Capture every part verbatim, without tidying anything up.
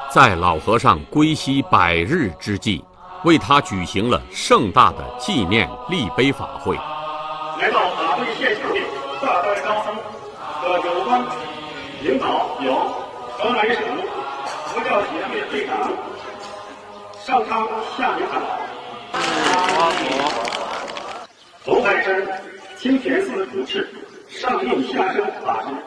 在老和尚归西百日之际，为他举行了盛大的纪念立碑法会。 来到法会现场的大代高僧和有关领导有河南省佛教协会会长上苍下明堂、侯海生清田寺主持上应下生法师，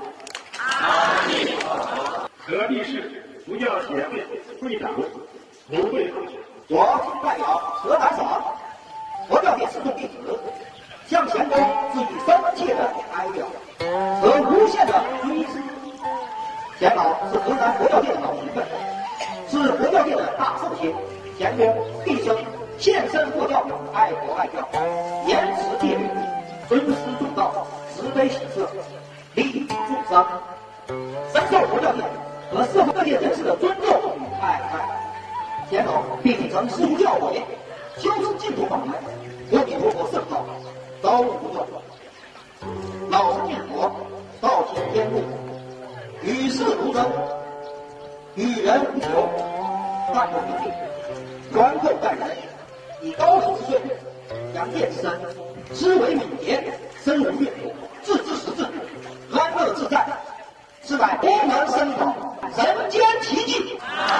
河北市佛教协会会长刘慧同学。 我代表河南省佛教界四众弟子，向贤公致以深切的哀悼和无限的追思。贤老是河南佛教界的老前辈，是佛教界的大圣贤。贤公毕生献身佛教，爱国爱教，严持戒律，尊师重道，慈悲喜舍，利益众生，深受佛教界和社会各界人士的尊重与爱戴。贤老秉承师父教诲，修持净土法门，阿弥陀佛圣道，遭无不断。老实念佛，道行天路，与世无争，与人无求，淡泊名利，宽厚待人，以高明之罪，扬见之身，思维敏捷，深入阅读，自知识智，安乐自在，是乃功能深广，人间奇迹。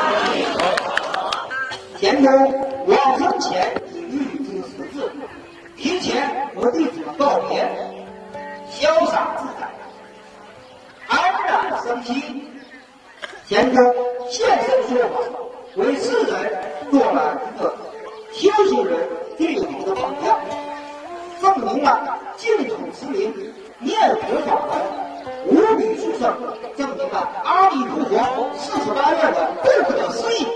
贤公往生前已预知时至，提前和弟子们告别，潇洒自在，安然生息。贤公现身说法，为世人做了一个修行人具有的榜样，证明了净土持名念佛法门无比殊胜，证明了阿弥陀佛四十八愿的不可思议。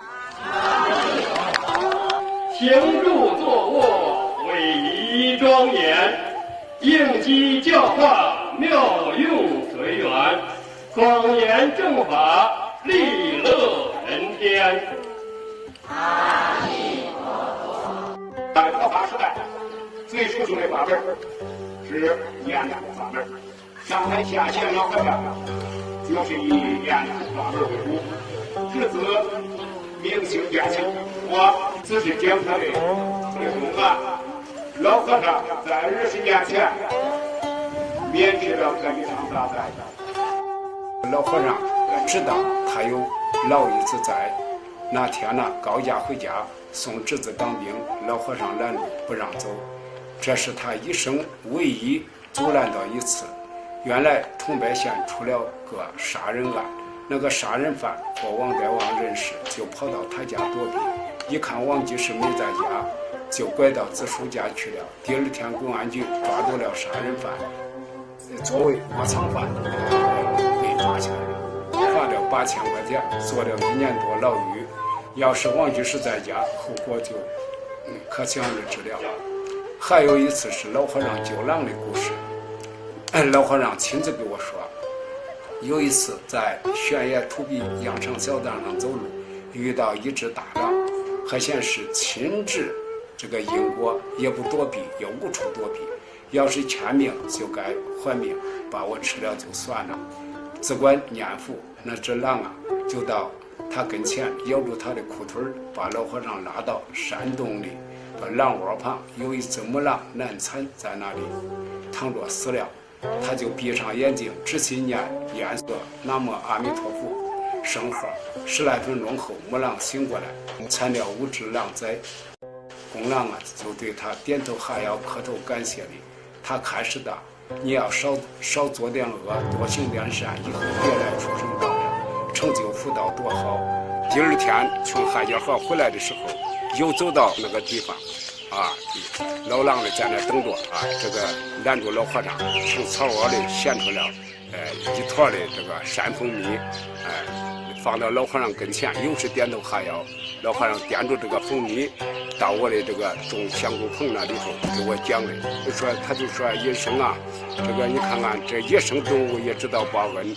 行住坐卧，威仪庄严，应机教化，妙用随缘，广言正法，利乐人天。阿弥陀佛。在佛法时代，最殊胜的法门是念佛法门。上台下线老和尚就是以念佛法门为主，至此明心见性。我只是讲他的内容啊。老和尚在二十年前免去了这一场大灾。 老和尚知道他有老一子在，那天呢，高家回家送侄子当兵，老和尚拦路不让走，这是他一生唯一阻拦到一次。原来桐柏县出了个杀人案，那个杀人犯和王代王认识，就跑到他家躲避，一看王居士没在家，就拐到子叔家去了。第二天公安局抓住了杀人犯，作为窝藏犯被抓起来了，罚了八千块钱，坐了一年多牢狱。要是王居士在家，后果就嗯可想而知了。还有一次是老和尚救狼的故事，老和尚亲自给我说，有一次在悬崖土壁羊肠小道上走路，遇到一只大狼，还显示亲至这个因果，也不躲避，也无处躲避，要是欠命就该还命，把我吃了就算了。只管念佛，那只狼啊就到他跟前咬住他的裤腿，把老和尚拉到山洞里，把狼窝旁有一只母狼难产在那里躺着死了，他就闭上眼睛仔细念念诵南无阿弥陀佛圣号，十来分钟后母狼醒过来，惨了五只狼灾。公狼啊就对他点头哈腰磕头感谢礼，他开始的你要少少做点恶，多行点善，以后别来出生道了，成就福道多好。第二天从海家河回来的时候，又走到那个地方啊，老狼的在那等着啊，这个拦住老和尚，从草窝里衔出了呃一坨的这个山蜂蜜，哎、呃，放到老和尚跟前，又是点头哈腰。老和尚掂住这个蜂蜜，到我的这个种香菇棚那里头给我讲的，就说他就说野生啊，这个你看看这野生动物也知道报恩。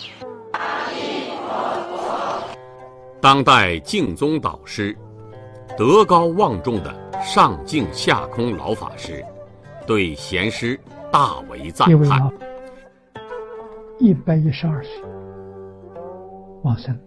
当代净宗导师，德高望重的上净下空老法师，对贤师大为赞叹。 一百一十二岁往生。